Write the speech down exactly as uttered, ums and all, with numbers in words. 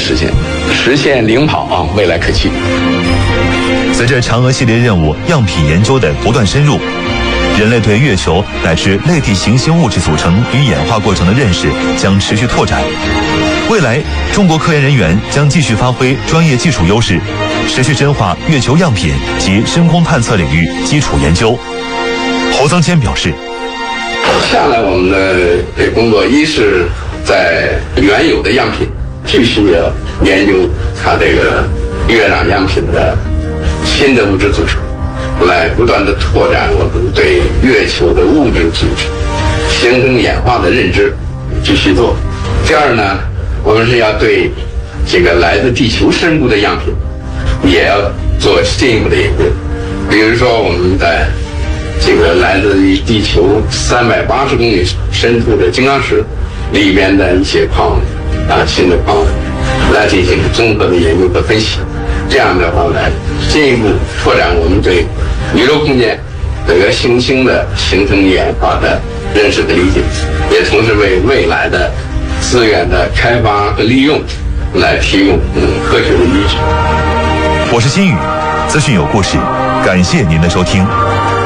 实现，实现领跑啊，未来可期。 随着嫦娥系列任务样品研究的不断深入，人类对月球乃至类地行星物质组成与演化过程的认识将持续拓展。未来，中国科研人员将继续发挥专业技术优势，持续深化月球样品及深空探测领域基础研究。侯增谦表示， 下来我们的这工作，一是在原有的样品继续要研究它这个月壤样品的新的物质组成，来不断的拓展我们对月球的物质组织形成演化的认知，继续做。第二呢，我们是要对这个来自地球深部的样品也要做进一步的研究。比如说我们在这个来自于地球三百八十公里深处的金刚石里边的一些矿物啊，新的矿物来进行综合的研究和分析，这样的话来进一步拓展我们对宇宙空间整个行星的形成演化的认识的理解，也同时为未来的资源的开发和利用来提供嗯科学的依据。 我是新宇，资讯有故事，感谢您的收听。